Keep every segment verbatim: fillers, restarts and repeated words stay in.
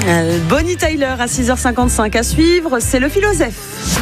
Euh, Bonnie Tyler à six heures cinquante-cinq à suivre, c'est le philosophe.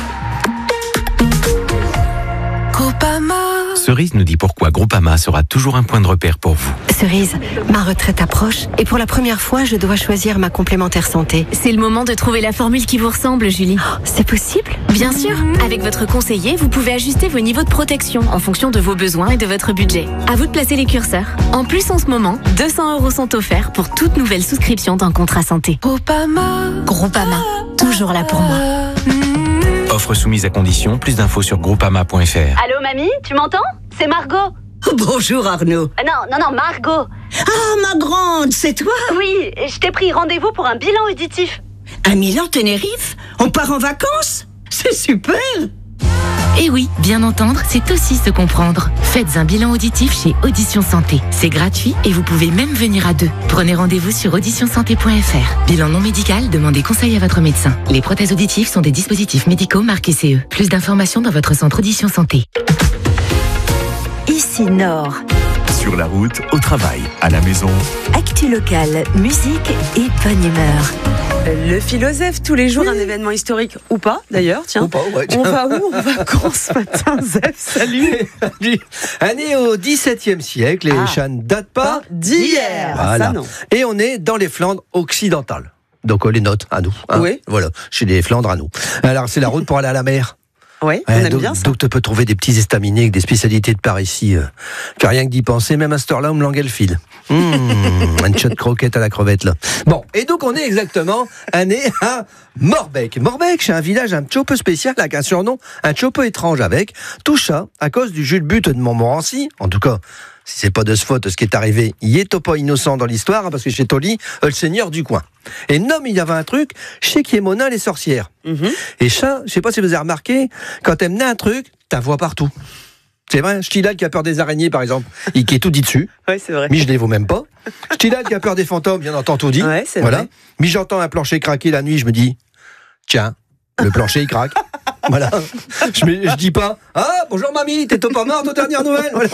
Groupama. Cerise nous dit pourquoi Groupama sera toujours un point de repère pour vous. Cerise, ma retraite approche et pour la première fois, je dois choisir ma complémentaire santé. C'est le moment de trouver la formule qui vous ressemble, Julie. Oh, c'est possible ? Bien sûr, avec votre conseiller, vous pouvez ajuster vos niveaux de protection en fonction de vos besoins et de votre budget. À vous de placer les curseurs. En plus, en ce moment, deux cents euros sont offerts pour toute nouvelle souscription d'un contrat santé. Groupama. Groupama, toujours là pour moi. Offre soumise à condition, plus d'infos sur groupama point f r. Allô mamie, tu m'entends ? C'est Margot. Bonjour Arnaud. Ah non, non, non, Margot. Ah, ma grande, c'est toi ? Oui, je t'ai pris rendez-vous pour un bilan auditif. À Milan, Tenerife ? On part en vacances ? C'est super ! Et oui, bien entendre, c'est aussi se comprendre. Faites un bilan auditif chez Audition Santé. C'est gratuit et vous pouvez même venir à deux. Prenez rendez-vous sur audition santé point f r. Bilan non médical, demandez conseil à votre médecin. Les prothèses auditives sont des dispositifs médicaux marqués C E. Plus d'informations dans votre centre Audition Santé. Ici Nord. Sur la route, au travail, à la maison. Actu locale, musique et bonne humeur. Le philosophe, tous les jours, oui. Un événement historique ou pas d'ailleurs, tiens. Ou pas, ouais, tiens. On va où en vacances ce matin, Zef? Salut. On est au dix-septième siècle et ah. ça ne date pas, pas d'hier. Voilà. Ça, non. Et on est dans les Flandres occidentales. Donc les notes à nous. Hein. Oui. Voilà, chez les Flandres à nous. Alors c'est la route pour aller à la mer. Oui, on ouais, aime donc, bien ça. Donc tu peux trouver des petits estaminets avec des spécialités de par ici. Euh, que rien que d'y penser, même à cette heure-là, on me languait le fil. Mmh, un shot de croquette à la crevette là. Bon, et donc on est exactement année à Morbecque. Morbecque, c'est un village un petit peu spécial, avec un surnom un petit peu étrange avec. Tout ça à cause du Jules But de Montmorency, en tout cas. Si c'est pas de ce faute, ce qui est arrivé, il est pas innocent dans l'histoire, hein, parce que chez Tolly, euh, le seigneur du coin. Et non, il y avait un truc, chez Kiemona, les sorcières. Mm-hmm. Et ça, je sais pas si vous avez remarqué, quand t'aimes un truc, t'as vois partout. C'est vrai, Stilal qui a peur des araignées, par exemple, il qui est tout dit dessus. Oui, c'est vrai. Mais je les vaut même pas. Stilal qui a peur des fantômes, il en entend tout dit. Ouais, c'est voilà. vrai. Mais j'entends un plancher craquer la nuit, je me dis, tiens, le plancher il craque. Voilà. Je, me, je dis pas, ah, bonjour mamie, t'es pas mort, aux dernières nouvelles. Voilà.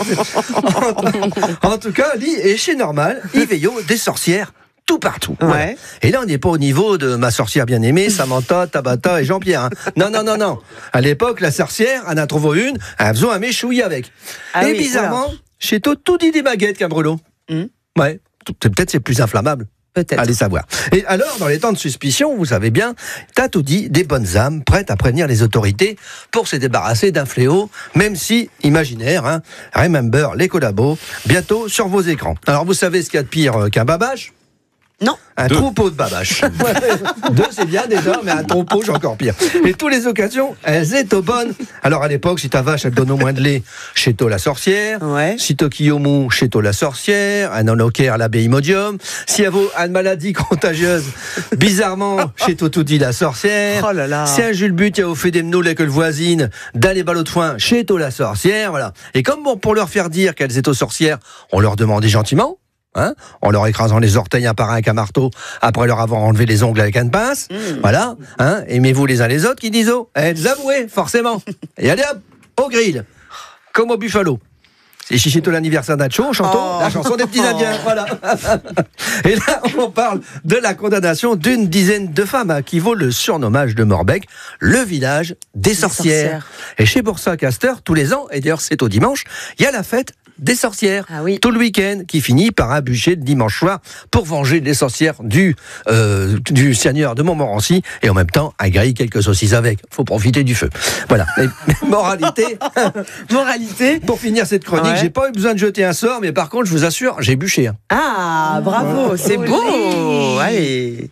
En, en tout cas, lui est chez Normal, il veille des sorcières tout partout. Ouais. Voilà. Et là, on n'est pas au niveau de ma sorcière bien-aimée, Samantha, Tabata et Jean-Pierre. Hein. Non, non, non, non. À l'époque, la sorcière, elle en trouvait une, elle faisait un méchouille avec. Ah et oui, bizarrement, voilà. Chez toi, tout dit des baguettes qu'un brûlot. Mmh. Ouais. Peut-être c'est plus inflammable. Peut-être. Allez savoir. Et alors, dans les temps de suspicion, vous savez bien, t'as tout dit, des bonnes âmes prêtes à prévenir les autorités pour se débarrasser d'un fléau, même si, imaginaire, hein, remember les collabos, bientôt sur vos écrans. Alors, vous savez ce qu'il y a de pire qu'un babache ? Non. Un Deux. troupeau de babaches. Deux, c'est bien déjà, mais un troupeau, j'ai encore pire. Et toutes les occasions, elles étaient bonnes. Alors à l'époque, si ta vache, elle donne au moins de lait, chez toi la sorcière. Ouais. Si Tokiyomu, chez toi la sorcière. Un onoker, l'abbaye Imodium. Si elle a une maladie contagieuse, bizarrement, chez toi tout dit la sorcière. Oh là là. Si un Jules But, il a fait des mnoules avec le voisine, d'aller ballot de foin, chez toi la sorcière. Voilà. Et comme bon, pour leur faire dire qu'elles étaient aux sorcières, on leur demandait gentiment. Hein, en leur écrasant les orteils un par un avec un marteau, après leur avoir enlevé les ongles avec une pince. Mmh. Voilà, hein, aimez-vous les uns les autres, qui disent oh, elles avouez, forcément. Et allez hop, au grill, comme au Buffalo. C'est Chichito l'anniversaire d'Acho, chantons oh. la chanson des petits Indiens, voilà. Et là, on parle de la condamnation d'une dizaine de femmes, hein, qui vaut le surnommage de Morbecque, le village des, des sorcières. sorcières. Et chez Boursa Castor, tous les ans, et d'ailleurs c'est au dimanche, il y a la fête des sorcières, ah oui. tout le week-end, qui finit par un bûcher le dimanche soir pour venger les sorcières du, euh, du seigneur de Montmorency et en même temps à griller quelques saucisses avec. Faut profiter du feu. Voilà. Et, moralité, moralité. Pour finir cette chronique, ouais. J'ai pas eu besoin de jeter un sort, mais par contre, je vous assure, j'ai bûché. Hein. Ah, bravo, oh, c'est beau. Allez.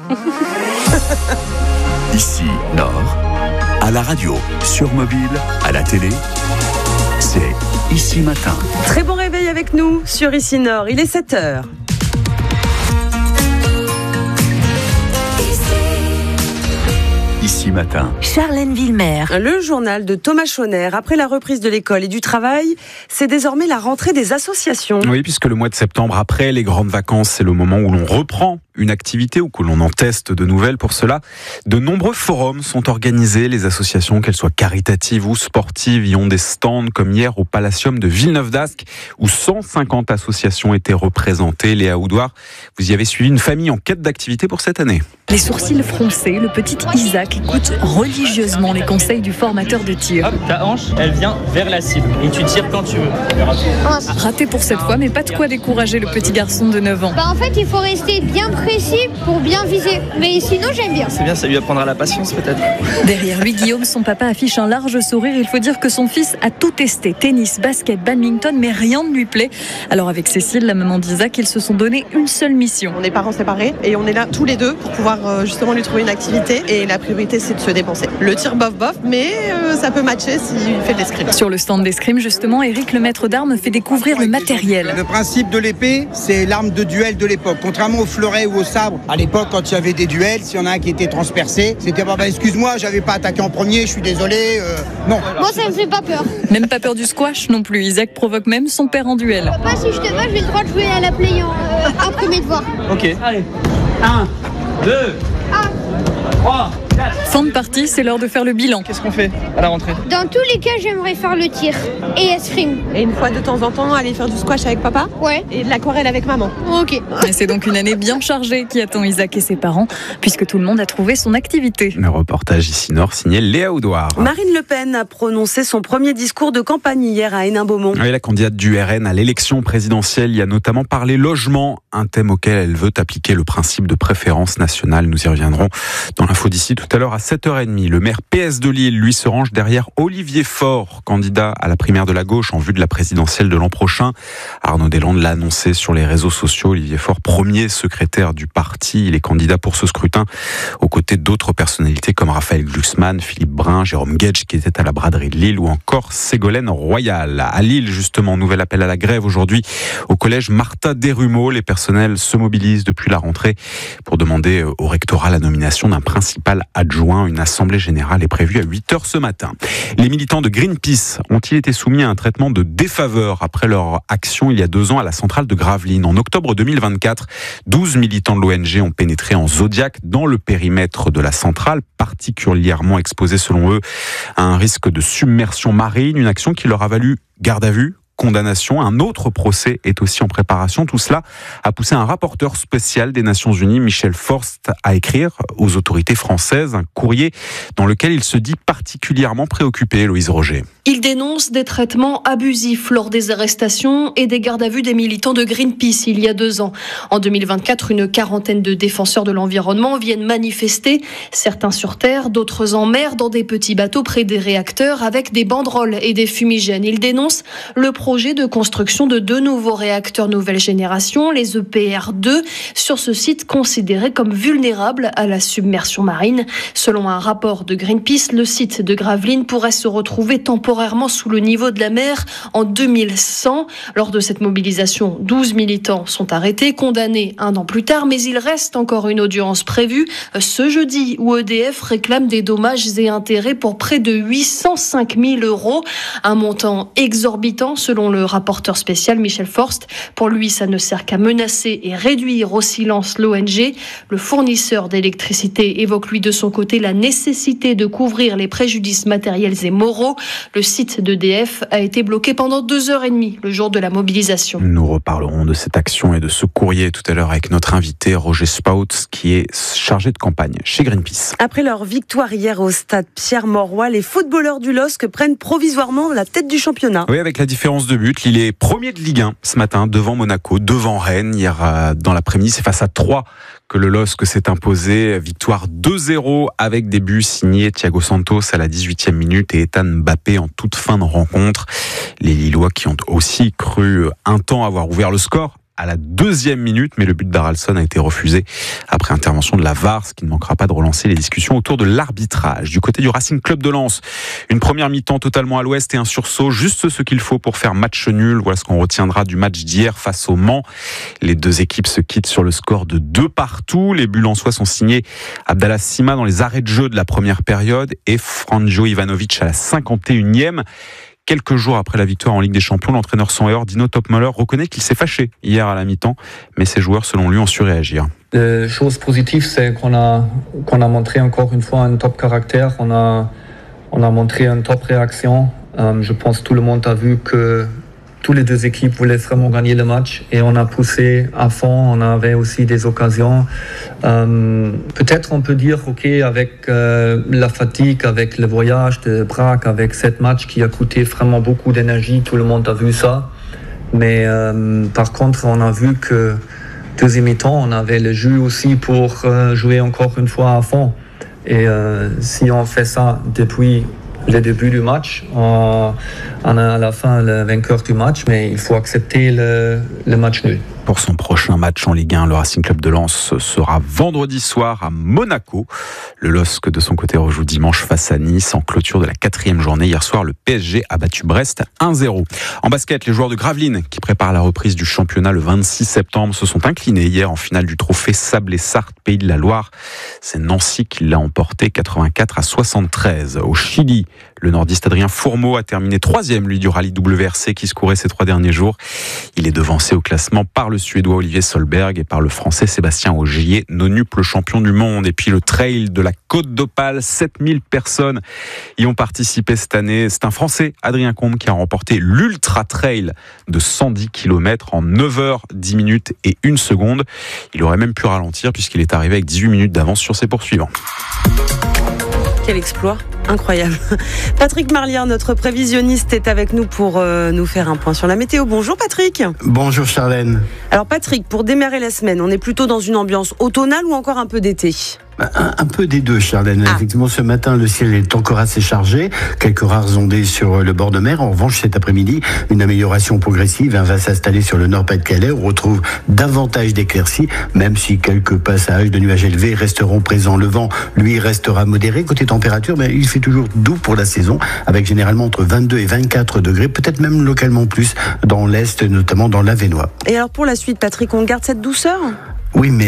Ici, Nord, à la radio, sur mobile, à la télé, c'est Ici Matin. Très bon réveil avec nous sur Ici Nord. Il est sept heures. Ici Matin. Charlène Villemer. Le journal de Thomas Chauner. Après la reprise de l'école et du travail, c'est désormais la rentrée des associations. Oui, puisque le mois de septembre, après les grandes vacances, c'est le moment où l'on reprend une activité ou que l'on en teste de nouvelles. Pour cela, de nombreux forums sont organisés. Les associations, qu'elles soient caritatives ou sportives, y ont des stands comme hier au Palacium de Villeneuve-d'Ascq où cent cinquante associations étaient représentées. Léa Oudoir, vous y avez suivi une famille en quête d'activité pour cette année. Les sourcils froncés, le petit Isaac écoute religieusement les conseils du formateur de tir. Hop, ta hanche, elle vient vers la cible et tu tires quand tu veux. Raté pour cette fois, mais pas de quoi décourager le petit garçon de neuf ans. Bah en fait, il faut rester bien précis pour bien viser. Mais sinon, j'aime bien. C'est bien, ça lui apprendra la patience peut-être. Derrière lui, Guillaume, son papa affiche un large sourire. Il faut dire que son fils a tout testé. Tennis, basket, badminton, mais rien ne lui plaît. Alors avec Cécile, la maman d'Isaac, ils se sont donné une seule mission. On est parents séparés et on est là tous les deux pour pouvoir euh, justement lui trouver une activité. Et la priorité, c'est de se dépenser. Le tir bof bof, mais euh, ça peut matcher s'il fait de l'escrime. Sur le stand d'escrime, justement, Eric, le maître d'armes, fait découvrir le matériel. Le principe de l'épée, c'est l'arme de duel de l'époque. Contrairement au fleuret ou au sabre, à l'époque, quand il y avait des duels, s'il y en a un qui était transpercé, c'était bah, bah excuse-moi, j'avais pas attaqué en premier, je suis désolé. Euh, non. Moi, ça me fait pas peur. Même pas peur du squash non plus. Isaac provoque même son père en duel. Papa, si je te bats, j'ai le droit de jouer à la play en euh, un premier devoir. Ok. Allez. un, deux, trois, quatre. Fin de partie, c'est l'heure de faire le bilan. Qu'est-ce qu'on fait à la rentrée? Dans tous les cas, j'aimerais faire le tir et escrime. Et une fois de temps en temps, aller faire du squash avec papa. Ouais. Et de l'aquarelle avec maman. Ok. Et c'est donc une année bien chargée qui attend Isaac et ses parents, puisque tout le monde a trouvé son activité. Le reportage ici Nord signé Léa Oudoir. Marine Le Pen a prononcé son premier discours de campagne hier à Hénin-Beaumont. Oui, la candidate du R N à l'élection présidentielle y a notamment parlé logement, un thème auquel elle veut appliquer le principe de préférence nationale. Nous y reviendrons dans l'info d'ici tout à l'heure à sept heures trente. Le maire P S de Lille, lui, se range derrière Olivier Faure, candidat à la primaire de la gauche en vue de la présidentielle de l'an prochain. Arnaud Deslandes l'a annoncé sur les réseaux sociaux. Olivier Faure, premier secrétaire du parti, il est candidat pour ce scrutin aux côtés d'autres personnalités comme Raphaël Glucksmann, Philippe Brun, Jérôme Guedj qui était à la braderie de Lille ou encore Ségolène Royal. À Lille, justement, nouvel appel à la grève aujourd'hui au collège Martha Desrumeaux. Les personnels se mobilisent depuis la rentrée pour demander au rectorat la nomination d'un principal adjoint. Une assemblée générale est prévue à huit heures ce matin. Les militants de Greenpeace ont-ils été soumis à un traitement de défaveur après leur action il y a deux ans à la centrale de Gravelines? En octobre deux mille vingt-quatre, douze militants de l'O N G ont pénétré en Zodiac dans le périmètre de la centrale, particulièrement exposés selon eux à un risque de submersion marine, une action qui leur a valu garde à vue, condamnation. Un autre procès est aussi en préparation. Tout cela a poussé un rapporteur spécial des Nations Unies, Michel Forst, à écrire aux autorités françaises un courrier dans lequel il se dit particulièrement préoccupé. Louise Roger. Il dénonce des traitements abusifs lors des arrestations et des gardes à vue des militants de Greenpeace il y a deux ans. En deux mille vingt-quatre, une quarantaine de défenseurs de l'environnement viennent manifester, certains sur terre, d'autres en mer, dans des petits bateaux près des réacteurs avec des banderoles et des fumigènes. Ils dénoncent le projet de construction de deux nouveaux réacteurs nouvelle génération, les E P R deux, sur ce site considéré comme vulnérable à la submersion marine. Selon un rapport de Greenpeace, le site de Gravelines pourrait se retrouver temporairement sous le niveau de la mer en deux mille cent. Lors de cette mobilisation, douze militants sont arrêtés, condamnés un an plus tard, mais il reste encore une audience prévue ce jeudi où E D F réclame des dommages et intérêts pour près de huit cent cinq mille euros, un montant exorbitant selon le rapporteur spécial Michel Forst. Pour lui, ça ne sert qu'à menacer et réduire au silence l'O N G. Le fournisseur d'électricité évoque lui de son côté la nécessité de couvrir les préjudices matériels et moraux. Le site d'E D F a été bloqué pendant deux heures et demie le jour de la mobilisation. Nous reparlerons de cette action et de ce courrier tout à l'heure avec notre invité Roger Spouts qui est chargé de campagne chez Greenpeace. Après leur victoire hier au stade Pierre-Mauroy, les footballeurs du L O S C prennent provisoirement la tête du championnat. Oui, avec la différence de but, il est premier de Ligue un ce matin devant Monaco, devant Rennes. Hier dans l'après-midi, c'est face à Troyes que le L O S C s'est imposé. Victoire deux zéro avec des buts signés Thiago Santos à la dix-huitième minute et Ethan Mbappé en toute fin de rencontre. Les Lillois qui ont aussi cru un temps avoir ouvert le score à la deuxième minute, mais le but d'Haralson a été refusé après intervention de la V A R, ce qui ne manquera pas de relancer les discussions autour de l'arbitrage. Du côté du Racing Club de Lens, une première mi-temps totalement à l'ouest et un sursaut, juste ce qu'il faut pour faire match nul. Voilà ce qu'on retiendra du match d'hier face au Mans. Les deux équipes se quittent sur le score de deux partout. Les buts lensois sont signés Abdallah Sima dans les arrêts de jeu de la première période et Franjo Ivanovic à la cinquante et unième. Quelques jours après la victoire en Ligue des Champions, l'entraîneur Sonheur, Dino Topmöller, reconnaît qu'il s'est fâché hier à la mi-temps, mais ses joueurs, selon lui, ont su réagir. La chose positive, c'est qu'on a, qu'on a montré encore une fois un top caractère, on a, on a montré une top réaction. Euh, je pense que tout le monde a vu que tous les deux équipes voulaient vraiment gagner le match et on a poussé à fond, on avait aussi des occasions. Euh, peut-être on peut dire, ok, avec euh, la fatigue, avec le voyage de Prague, avec cette match qui a coûté vraiment beaucoup d'énergie, tout le monde a vu ça. Mais euh, par contre, on a vu que deuxième mi-temps, on avait le jeu aussi pour euh, jouer encore une fois à fond. Et euh, si on fait ça depuis le début du match, on, on a à la fin le vainqueur du match, mais il faut accepter le, le match nul. Pour son prochain match en Ligue un, le Racing Club de Lens sera vendredi soir à Monaco. Le L O S C de son côté rejoue dimanche face à Nice en clôture de la quatrième journée. Hier soir, le P S G a battu Brest un zéro. En basket, les joueurs de Gravelines, qui préparent la reprise du championnat le vingt-six septembre, se sont inclinés hier en finale du trophée Sable-et-Sarthe, Pays de la Loire. C'est Nancy qui l'a emporté quatre-vingt-quatre à soixante-treize. Au Chili, le nordiste Adrien Fourmeau a terminé troisième, lui, du rallye W R C qui se courait ces trois derniers jours. Il est devancé au classement par le Suédois Olivier Solberg et par le Français Sébastien Ogier, nonuple champion du monde. Et puis le trail de la Côte d'Opale, sept mille personnes y ont participé cette année. C'est un Français, Adrien Combe, qui a remporté l'Ultra Trail de cent dix kilomètres en neuf heures dix minutes et une seconde. Il aurait même pu ralentir puisqu'il est arrivé avec dix-huit minutes d'avance sur ses poursuivants. Quel exploit, incroyable. Patrick Marlière, notre prévisionniste, est avec nous pour euh, nous faire un point sur la météo. Bonjour Patrick. Bonjour Charlène. Alors Patrick, pour démarrer la semaine, on est plutôt dans une ambiance automnale ou encore un peu d'été ? Un, un peu des deux, Charlène. Ah. Effectivement, ce matin, le ciel est encore assez chargé. Quelques rares ondées sur le bord de mer. En revanche, cet après-midi, une amélioration progressive va s'installer sur le Nord-Pas-de-Calais. On retrouve davantage d'éclaircies, même si quelques passages de nuages élevés resteront présents. Le vent, lui, restera modéré. Côté température, mais il fait toujours doux pour la saison, avec généralement entre vingt-deux et vingt-quatre degrés, peut-être même localement plus dans l'Est, notamment dans l'Avesnois. Et alors pour la suite, Patrick, on garde cette douceur ? Oui, mais